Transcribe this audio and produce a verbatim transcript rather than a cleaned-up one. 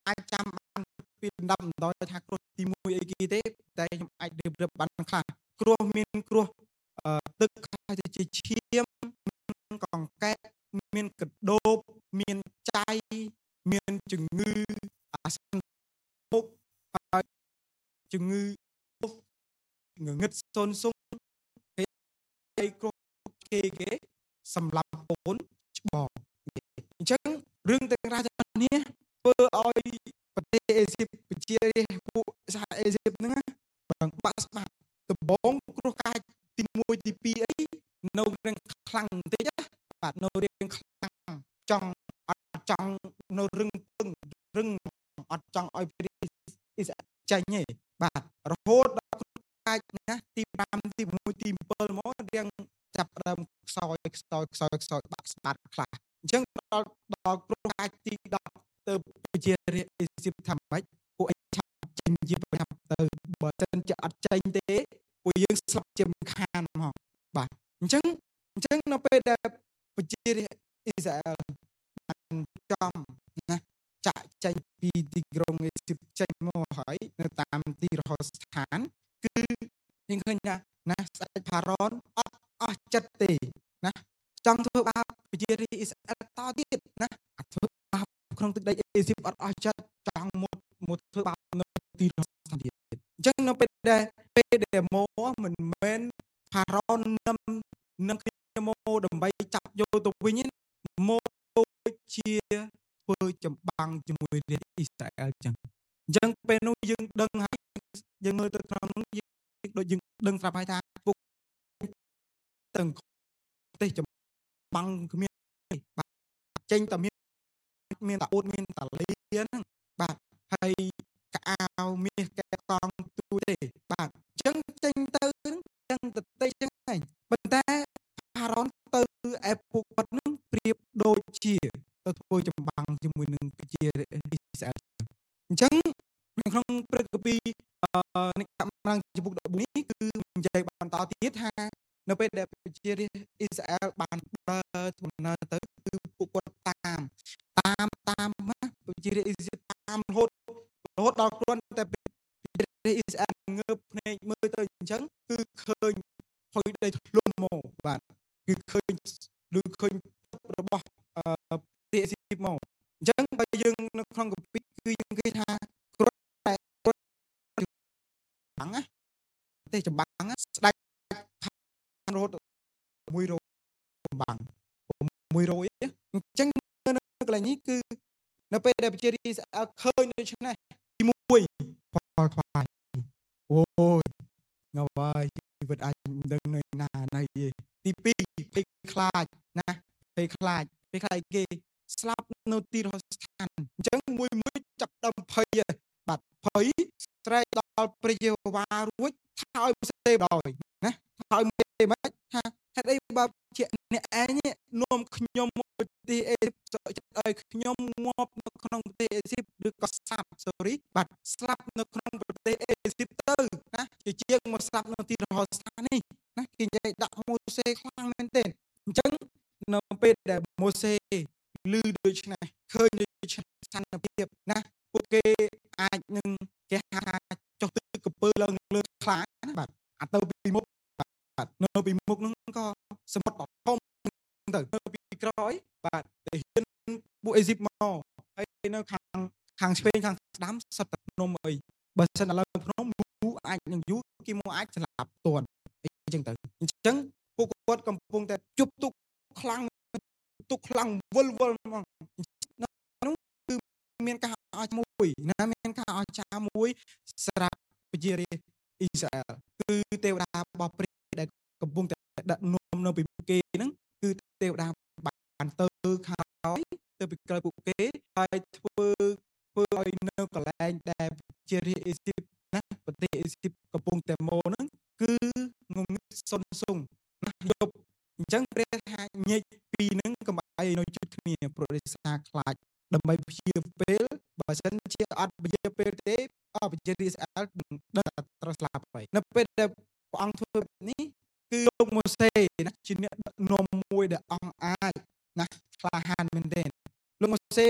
អាចចាំបានពីដំណាំដោយថាគ្រោះទីមួយអីគេទេតែខ្ញុំអាចរៀបរាប់បានខ្លះគ្រោះមានគ្រោះអឺទឹកខ្លាយទៅជាឈាមកង្កែបមានកដោបមានចៃមានជំងឺអាសន្នមុខហើយជំងឺងងឹតសូនស៊ុងគេគ្រោះគេគេសម្រាប់កូនច្បងអញ្ចឹងរឿងទាំងរាជធានីធ្វើឲ្យប្រទេសអេស៊ីបប្រជារាស្ត្រពួកសហអេស៊ីបហ្នឹងបាក់បាក់ស្បាក់ដំបងគ្រោះកាចទីមួយទីពីរអីនៅរៀងខ្លាំងបន្តិចណាបាទនៅរៀងខ្លាំងចង់អត់ចង់នៅរឹងពឹងរឹងអត់ចង់ឲ្យប្រទេសអ៊ីស្រាអែលចាញ់ទេបាទរហូតដល់គ្រោះកាចណាទីប្រាំទី៦ទី៧មករៀងចាប់ដើមខ្សោយខ្សោយខ្សោយខ្សោយបាក់ស្បាត់ខ្លះអញ្ចឹងដល់ដល់គ្រោះកាចទីដប់ទៅប្រជារាស្ត្រអេស៊ីបថាម៉េចពួកឯងឆាប់ចេញជាប្រញាប់ទៅបើមិនជាអត់ចេញទេពួកយើងស្លាប់ជាមិនខានហ្មងបាទអញ្ចឹងអញ្ចឹងនៅពេលដែលប្រជារាស្ត្រអ៊ីស្រាអែលបានចំណាចាក់ចេញពីទីក្រុងអេស៊ីបចេញមកហើយនៅតាមទីរហោស្ថានគឺយើងឃើញថាណាស្ដេចផារ៉នអត់អស់ចិត្តទេណាចង់ធ្វើបាបប្រជារាស្ត្រអ៊ីស្រាអែលតទៀតណាអាធ្វើបាបក្នុងទឹកដីអេស៊ីបអត់អស់ចិត្តចង់មកមកធ្វើបាបនៅទីរហោស្ថានទៀតអញ្ចឹងនៅពេលដែលពេលដែលមកមិនមែនផារ៉ននឹមនឹមគ្នាមកដើម្បីចាប់យកទៅវិញមកដូចជាធ្វើចម្បាំងជាមួយរាជអ៊ីស្រាអែលអញ្ចឹងអញ្ចឹងពេលនោះយើងដឹងហើយយើងមើលទៅក្នុងនោះយើងដូចយើងដឹងស្រាប់ហើយថាពួកទាំងប្រទេសចម្បាំងគ្មានបាទចេញតែមានមានតាអ៊ូតមានតាលីហ្នឹងបាទហើយកអាវមាសកែកង់ទូទេបាទអញ្ចឹងចេញទៅហ្នឹងទៅតិចចឹងហើយប៉ុន្តែផារ៉នទៅឯពួកគាត់ហ្នឹងប្រៀបដូចជាទៅធ្វើចម្បាំងជាមួយនឹងប្រជាអ៊ីស្រាអែលអញ្ចឹងនៅក្នុងព្រឹត្តិការណ៍ពីនៃកម្លាំងចំពុកដប់នេះគឺនិយាយបន្តទៀតថានៅពេលដែលប្រជារាស្ត្រអ៊ីស្រាអែលបានដើរដំណើរទៅគឺពួកគាត់តាមតាមតាមណាប្រជារាស្ត្រអ៊ីស្រាអែលតាមរហូតរហូតដល់គ្រាន់តែប្រជារាស្ត្រអ៊ីស្រាអែលងើបភ្នែកមើលទៅអញ្ចឹងគឺឃើញហុយដីធ្លុំមកបាទគឺឃើញឬឃើញរបស់អឺប្រទេសអ៊ីស្រាអែលមកអញ្ចឹងបើយើងនៅក្នុងកាពីគឺយើងគេថាគ្រាន់តែបាំងណាប្រទេសចម្បាំងស្ដេចរហូតមួយរយបាំងមួយរយអញ្ចឹងនៅកន្លែងនេះគឺនៅពេលដែលប្រជារាស្ត្រអ៊ីស្រាអែលឃើញដូច្នេះទីមួយផលខ្លាចអូយងើយជីវិតអាចមិនដឹងនៅណាណៃទេទីពីរភ័យខ្លាចណាភ័យខ្លាចភ័យខ្លាចគេស្លាប់នៅទីរហោស្ថានអញ្ចឹងមួយមួយចាប់ដើមភ័យបាទភ័យស្រែកដល់ព្រះយេហូវ៉ារួចថាឲ្យសេដោយណាថាឲ្យមេមិនថាហេតុអីបើជាអ្នកឯងនាំខ្ញុំមកប្រទេសអេស៊ីបចិត្តឲ្យខ្ញុំងាប់នៅក្នុងប្រទេសអេស៊ីបឬក៏ស្លាប់ sorry បាទស្លាប់នៅក្នុងប្រទេសអេស៊ីបទៅណាជាជាងមកស្លាប់នៅទីរហោស្ថាននេះណាគេនិយាយដាក់ម៉ូសេខ្លាំងមែនទែនអញ្ចឹងនៅពេលដែលម៉ូសេឮដូច្នេះឃើញដូច្នេះស្ថានភាពណាពួកគេអាចនឹងគេហៅថាចុះទឹកកពើឡើងលើខ្លាណាបាទអាទៅពីមុខបាទនៅពីមុខហ្នឹងក៏សមុទ្រធំទៅនៅពីក្រោយបាទតែហ៊ានពួកអេស៊ីបមកហើយនៅខាងខាងឆ្វេងខាងស្ដាំសុទ្ធតែភ្នំអីបើសិនឥឡូវភ្នំយូរអាចនឹងយូរគេមកអាចស្លាប់តន់អីចឹងទៅអញ្ចឹងពួកគាត់កំពុងតែជប់ទុកខ្លាំងទុកខ្លាំងវល់វល់ហ្មងនោះគឺមានការអស្ចារ្យមួយណាមានការអស្ចារ្យមួយសម្រាប់ប្រជារាស្ត្រអ៊ីស្រាអែលគឺទេវតារបស់ព្រះដែលកំពុងតែដឹកនាំនៅពីពួកគេហ្នឹងគឺទេវតាបានទៅខាងក្រោយទៅពីក្រោយពួកគេហើយធ្វើធ្វើឲ្យនៅកន្លែងដែលជារាជអេស៊ីបណាប្រទេសអេស៊ីបកំពុងតែមកហ្នឹងគឺងងឹតសុនស៊ុងណាយប់អញ្ចឹងព្រះថាញែកពីហ្នឹងកុំឲ្យនៅជិតគ្នាប្រទេសសាខ្លាចដើម្បីព្យាពេលបើសិនជាអត់ព្យាពេលទេអបជារាជអ៊ីស្រាអែលនឹងដឹងថាត្រូវស្លាប់ហើយនៅពេលដែលព្រះអង្គធ្វើនេះគឺលោកម៉ូសេណាជាអ្នកដឹកនាំមួយដែលអង្គអាចណាក្លាហានមែនទែនលោកម៉ូសេ